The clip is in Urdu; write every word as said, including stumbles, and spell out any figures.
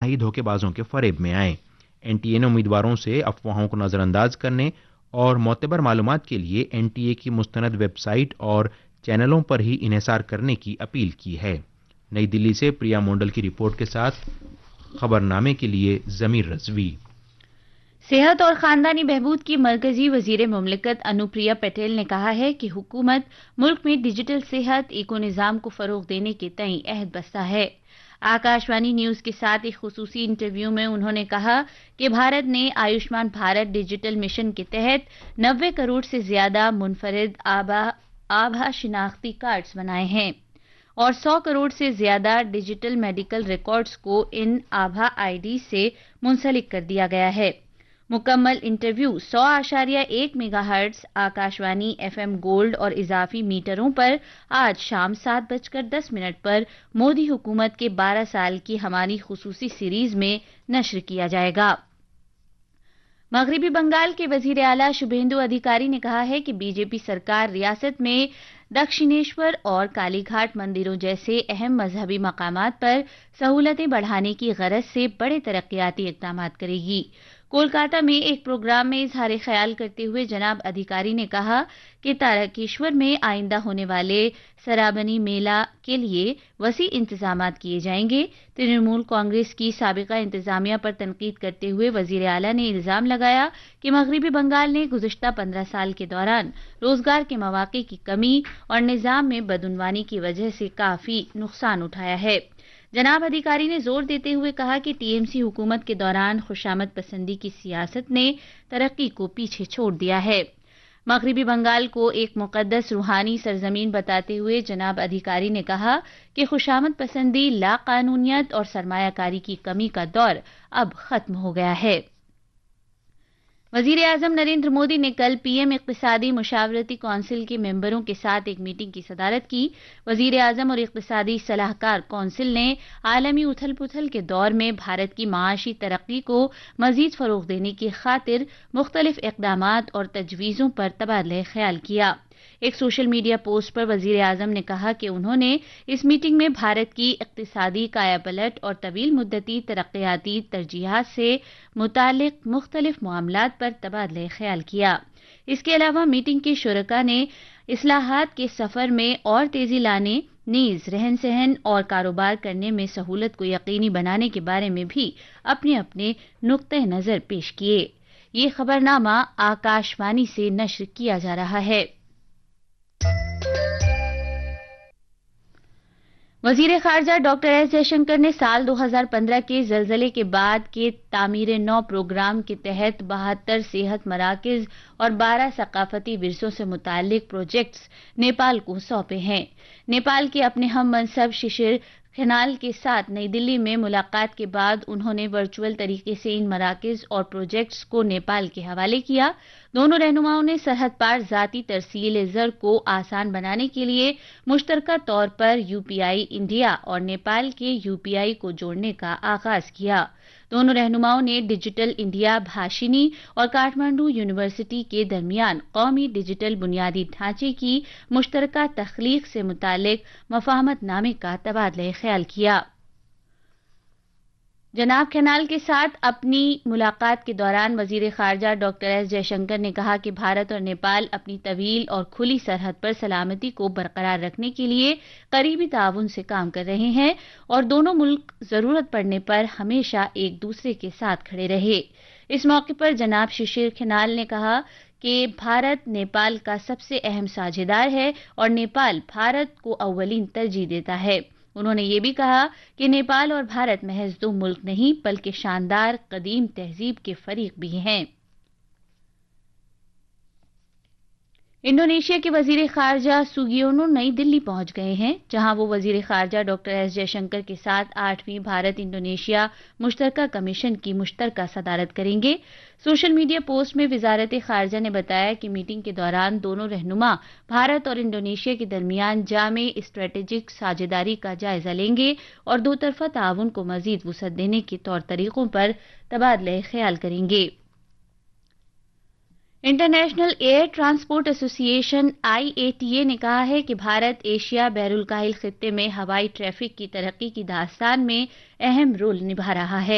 انتہائی دھوکے بازوں کے فریب میں آئیں۔ این ٹی اے نے امیدواروں سے افواہوں کو نظر انداز کرنے اور معتبر معلومات کے لیے این ٹی اے کی مستند ویب سائٹ اور چینلوں پر ہی انحصار کرنے کی اپیل کی ہے۔ نئی دلی سے پریا مونڈل کی رپورٹ کے ساتھ خبر نامے کے لیے ضمیر رضوی۔ صحت اور خاندانی بہبود کی مرکزی وزیر مملکت انوپریا پٹیل نے کہا ہے کہ حکومت ملک میں ڈیجیٹل صحت ایکو نظام کو فروغ دینے کے تئیں عہد بستہ ہے۔ آکاشوانی نیوز کے ساتھ ایک خصوصی انٹرویو میں انہوں نے کہا کہ بھارت نے آیوشمان بھارت ڈیجیٹل مشن کے تحت نوے کروڑ سے زیادہ منفرد آبا آبھا شناختی کارڈز بنائے ہیں اور سو کروڑ سے زیادہ ڈیجیٹل میڈیکل ریکارڈز کو ان آبھا آئی ڈی سے منسلک کر دیا گیا ہے۔ مکمل انٹرویو سو اشاریہ ایک mega hertz Akashvani F M gold اور اضافی میٹروں پر آج شام سات بج کر دس منٹ پر مودی حکومت کے بارہ سال کی ہماری خصوصی سیریز میں نشر کیا جائے گا۔ مغربی بنگال کے وزیر اعلیٰ شبھیندو ادھیکاری نے کہا ہے کہ بی جے پی سرکار ریاست میں دکشنیشور اور کالی گھاٹ مندروں جیسے اہم مذہبی مقامات پر سہولتیں بڑھانے کی غرض سے بڑے ترقیاتی اقدامات کرے گی۔ کولکاتہ میں ایک پروگرام میں اظہار خیال کرتے ہوئے جناب ادھیکاری نے کہا کہ تارکیشور میں آئندہ ہونے والے سرابنی میلہ کے لیے وسیع انتظامات کیے جائیں گے۔ ترنمول کانگریس کی سابقہ انتظامیہ پر تنقید کرتے ہوئے وزیر اعلیٰ نے الزام لگایا کہ مغربی بنگال نے گزشتہ پندرہ سال کے دوران روزگار کے مواقع کی کمی اور نظام میں بدعنوانی کی وجہ سے کافی نقصان اٹھایا ہے۔ جناب ادھیکاری نے زور دیتے ہوئے کہا کہ ٹی ایم سی حکومت کے دوران خوشامد پسندی کی سیاست نے ترقی کو پیچھے چھوڑ دیا ہے۔ مغربی بنگال کو ایک مقدس روحانی سرزمین بتاتے ہوئے جناب ادھیکاری نے کہا کہ خوشامد پسندی، لا قانونیت اور سرمایہ کاری کی کمی کا دور اب ختم ہو گیا ہے۔ وزیر اعظم نریندر مودی نے کل پی ایم اقتصادی مشاورتی کونسل کے ممبروں کے ساتھ ایک میٹنگ کی صدارت کی۔ وزیر اعظم اور اقتصادی صلاح کار کونسل نے عالمی اتھل پتھل کے دور میں بھارت کی معاشی ترقی کو مزید فروغ دینے کی خاطر مختلف اقدامات اور تجویزوں پر تبادلہ خیال کیا۔ ایک سوشل میڈیا پوسٹ پر وزیر اعظم نے کہا کہ انہوں نے اس میٹنگ میں بھارت کی اقتصادی کایا پلٹ اور طویل مدتی ترقیاتی ترجیحات سے متعلق مختلف معاملات پر تبادلہ خیال کیا۔ اس کے علاوہ میٹنگ کے شرکاء نے اصلاحات کے سفر میں اور تیزی لانے، نیز رہن سہن اور کاروبار کرنے میں سہولت کو یقینی بنانے کے بارے میں بھی اپنے اپنے نقطۂ نظر پیش کیے۔ یہ خبرنامہ آکاشوانی سے نشر کیا جا رہا ہے۔ وزیر خارجہ ڈاکٹر ایس جے شنکر نے سال دو ہزار پندرہ کے زلزلے کے بعد کے تعمیر نو پروگرام کے تحت بہتر صحت مراکز اور بارہ ثقافتی ورثوں سے متعلق پروجیکٹس نیپال کو سونپے ہیں۔ نیپال کے اپنے ہم منصب ششر کھنال کے ساتھ نئی دلی میں ملاقات کے بعد انہوں نے ورچوئل طریقے سے ان مراکز اور پروجیکٹس کو نیپال کے حوالے کیا۔ دونوں رہنماؤں نے سرحد پار ذاتی ترسیل زر کو آسان بنانے کے لیے مشترکہ طور پر یو پی آئی انڈیا اور نیپال کے یو پی آئی کو جوڑنے کا آغاز کیا۔ دونوں رہنماؤں نے ڈیجیٹل انڈیا بھاشنی اور کاٹمانڈو یونیورسٹی کے درمیان قومی ڈیجیٹل بنیادی ڈھانچے کی مشترکہ تخلیق سے متعلق مفاہمت نامے کا تبادلہ خیال کیا۔ جناب کھنال کے ساتھ اپنی ملاقات کے دوران وزیر خارجہ ڈاکٹر ایس جے شنکر نے کہا کہ بھارت اور نیپال اپنی طویل اور کھلی سرحد پر سلامتی کو برقرار رکھنے کے لیے قریبی تعاون سے کام کر رہے ہیں اور دونوں ملک ضرورت پڑنے پر ہمیشہ ایک دوسرے کے ساتھ کھڑے رہے۔ اس موقع پر جناب ششر کھنال نے کہا کہ بھارت نیپال کا سب سے اہم ساجھیدار ہے اور نیپال بھارت کو اولین ترجیح دیتا ہے۔ انہوں نے یہ بھی کہا کہ نیپال اور بھارت محض دو ملک نہیں بلکہ شاندار قدیم تہذیب کے فریق بھی ہیں۔ انڈونیشیا کے وزیر خارجہ سوگیونو نئی دلی پہنچ گئے ہیں، جہاں وہ وزیر خارجہ ڈاکٹر ایس جے شنکر کے ساتھ آٹھویں بھارت انڈونیشیا مشترکہ کمیشن کی مشترکہ صدارت کریں گے۔ سوشل میڈیا پوسٹ میں وزارت خارجہ نے بتایا کہ میٹنگ کے دوران دونوں رہنما بھارت اور انڈونیشیا کے درمیان جامع اسٹریٹجک ساجھیداری کا جائزہ لیں گے اور دو طرفہ تعاون کو مزید وسعت دینے کے طور طریقوں پر تبادلہ خیال کریں گے۔ انٹرنیشنل ایئر ٹرانسپورٹ ایسوسی ایشن آئی اے ٹی اے نے کہا ہے کہ بھارت ایشیا بحر الکاہل خطے میں ہوائی ٹریفک کی ترقی کی داستان میں اہم رول نبھا رہا ہے۔